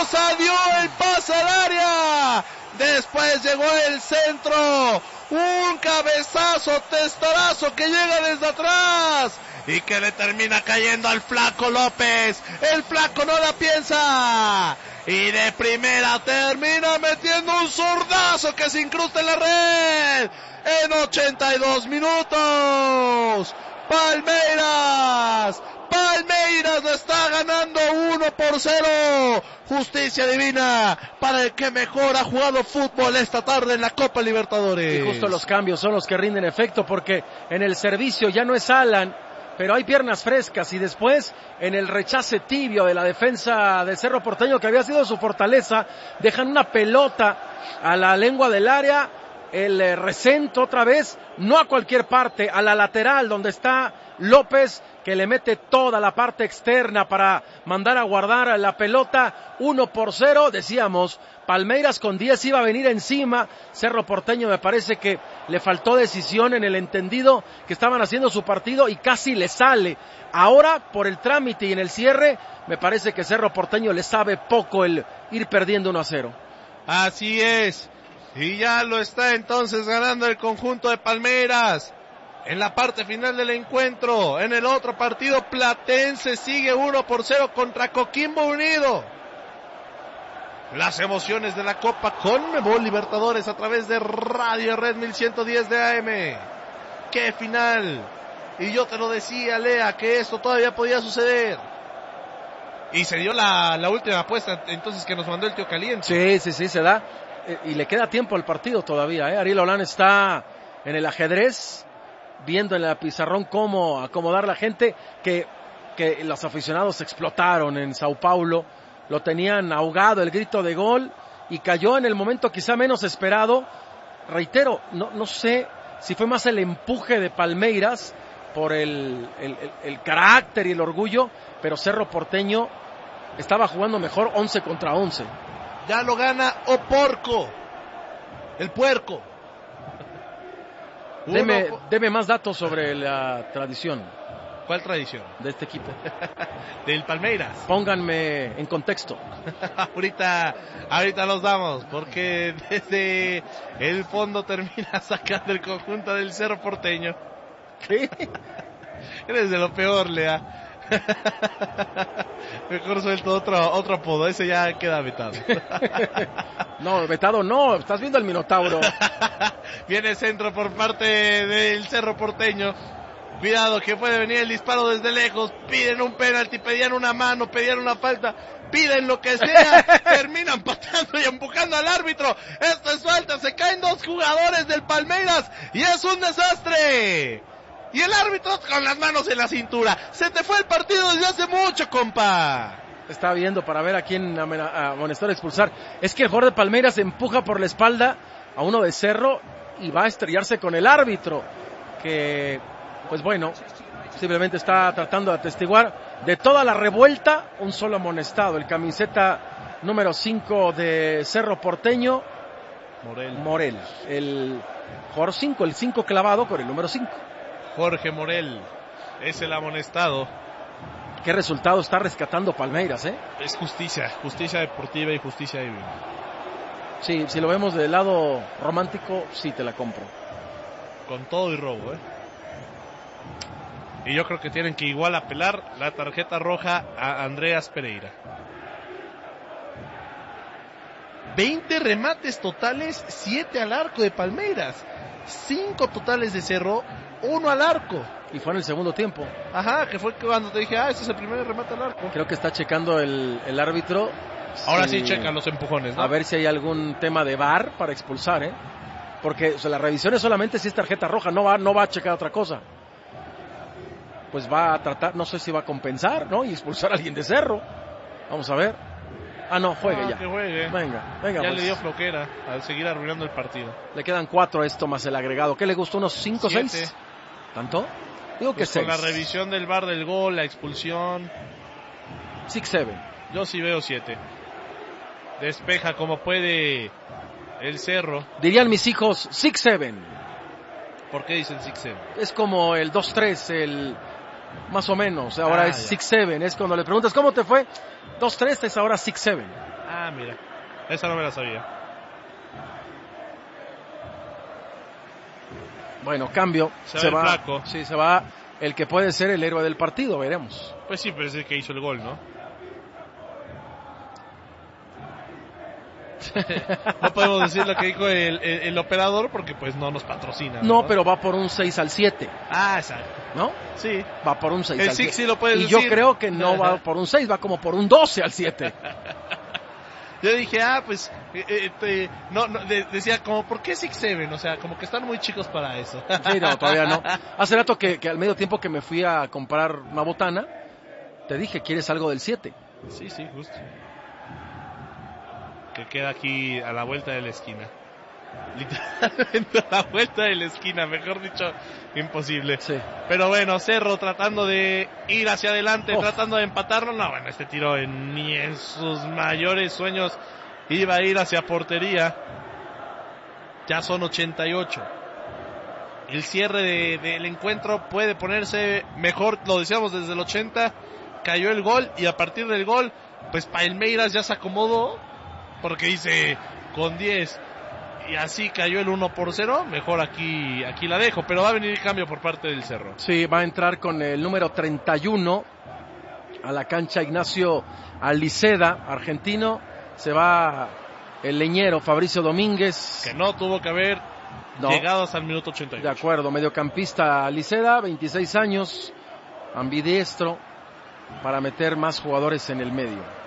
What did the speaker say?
Mendoza dio el pase al área. Después llegó el centro. Un cabezazo, testarazo que llega desde atrás. Y que le termina cayendo al Flaco López. El Flaco no la piensa. Y de primera termina metiendo un zurdazo que se incrusta en la red. En 82 minutos. Palmeiras lo está ganando 1-0. Justicia divina para el que mejor ha jugado fútbol esta tarde en la Copa Libertadores. Y justo los cambios son los que rinden efecto, porque en el servicio ya no es Alan, pero hay piernas frescas, y después en el rechace tibio de la defensa de Cerro Porteño, que había sido su fortaleza, dejan una pelota a la lengua del área, el recinto otra vez, no a cualquier parte, a la lateral donde está López, que le mete toda la parte externa para mandar a guardar la pelota. 1-0, decíamos, Palmeiras con 10 iba a venir encima. Cerro Porteño me parece que le faltó decisión en el entendido que estaban haciendo su partido y casi le sale. Ahora, por el trámite y en el cierre, me parece que Cerro Porteño le sabe poco el ir perdiendo 1-0. Así es, y ya lo está entonces ganando el conjunto de Palmeiras. En la parte final del encuentro, en el otro partido, Platense sigue 1-0 contra Coquimbo Unido. Las emociones de la Copa Conmebol Libertadores a través de Radio Red 1110 de AM. ¡Qué final! Y yo te lo decía, Lea, que esto todavía podía suceder. Y se dio la última apuesta entonces que nos mandó el tío Caliente. Sí, se da. Y le queda tiempo al partido todavía, ¿eh? Ariel Holán está en el ajedrez, viendo en el pizarrón cómo acomodar la gente, que los aficionados explotaron en Sao Paulo, lo tenían ahogado el grito de gol y cayó en el momento quizá menos esperado. Reitero, no sé si fue más el empuje de Palmeiras por el carácter y el orgullo, pero Cerro Porteño estaba jugando mejor 11 contra 11. Ya lo gana Oporco, el puerco. Deme más datos sobre la tradición. ¿Cuál tradición? De este equipo. Del Palmeiras. Pónganme en contexto. ahorita los damos, porque desde el fondo termina sacando el conjunto del Cerro Porteño. ¿Qué? Eres de lo peor, Lea. Mejor suelto otro apodo, ese ya queda vetado. No, vetado no, estás viendo el Minotauro. Viene centro por parte del Cerro Porteño. Cuidado que puede venir el disparo desde lejos. Piden un penalti, pedían una mano, pedían una falta, piden lo que sea. Terminan pateando y empujando al árbitro. Esto es falta, se caen dos jugadores del Palmeiras y es un desastre. Y el árbitro con las manos en la cintura. Se te fue el partido desde hace mucho, compa. Está viendo para ver a quién amonestar, expulsar. Es que el jugador de Palmeiras empuja por la espalda a uno de Cerro y va a estrellarse con el árbitro, que, pues bueno, simplemente está tratando de atestiguar de toda la revuelta un solo amonestado, el camiseta número 5 de Cerro Porteño, Morel, el jugador 5, el 5 clavado con el número 5. Jorge Morel es el amonestado. ¿Qué resultado está rescatando Palmeiras, eh? Es justicia deportiva y justicia divina. Sí, si lo vemos del lado romántico, sí te la compro. Con todo y robo, Y yo creo que tienen que igual apelar la tarjeta roja a Andreas Pereira. 20 remates totales, 7 al arco de Palmeiras. 5 totales de Cerro, 1 al arco. Y fue en el segundo tiempo. Ajá, que fue cuando te dije, este es el primer remate al arco. Creo que está checando el árbitro. Ahora sí checan los empujones, ¿no? A ver si hay algún tema de VAR para expulsar, porque la revisión es solamente si es tarjeta roja, no va a checar otra cosa. Pues va a tratar, no sé si va a compensar, ¿no? Y expulsar a alguien de Cerro. Vamos a ver. No, juegue ya. Que juegue. Venga. Ya pues. le dio floquera al seguir arruinando el partido. Le quedan 4 a esto más el agregado. ¿Qué le gustó? ¿Unos 5 o 6? ¿Tanto? Digo que 6. Con la revisión del VAR del gol, la expulsión. 6-7. Yo sí veo 7. Despeja como puede el Cerro. Dirían mis hijos 6-7. ¿Por qué dicen 6-7? Es como el 2-3, el más o menos. Ahora es 6-7. Es cuando le preguntas ¿cómo te fue? 2-3 es ahora 6-7. Ah, mira. Esa no me la sabía. Bueno, cambio. Se va el flaco. Sí, se va el que puede ser el héroe del partido, veremos. Pues sí, pero es el que hizo el gol, ¿no? No podemos decir lo que dijo el operador porque pues no nos patrocina. No, pero va por un 6-7. Ah, exacto. ¿No? Sí. Va por un 6 el al 7. Sí lo puedes y decir. Yo creo que no va por un 6, va como por un 12 al 7. Yo dije, pues, decía como, ¿por qué 6-7? O sea, como que están muy chicos para eso. Sí, no, todavía no. Hace rato que al medio tiempo que me fui a comprar una botana, te dije, ¿quieres algo del 7? Sí, justo. Que queda aquí a la vuelta de la esquina. Literalmente a la vuelta de la esquina, mejor dicho, imposible. Sí. Pero bueno, Cerro tratando de ir hacia adelante, tratando de empatarlo. No, bueno, este tiro ni en sus mayores sueños iba a ir hacia portería. Ya son 88. El cierre del encuentro puede ponerse mejor, lo decíamos desde el 80. Cayó el gol y a partir del gol, pues Palmeiras ya se acomodó. Porque dice, con 10 y así cayó el 1-0, mejor aquí la dejo, pero va a venir el cambio por parte del Cerro. Sí, va a entrar con el número 31 a la cancha Ignacio Aliceda, argentino. Se va el leñero Fabricio Domínguez. Que no tuvo que haber llegado hasta el minuto 88. De acuerdo, mediocampista Aliceda, 26 años, ambidiestro, para meter más jugadores en el medio.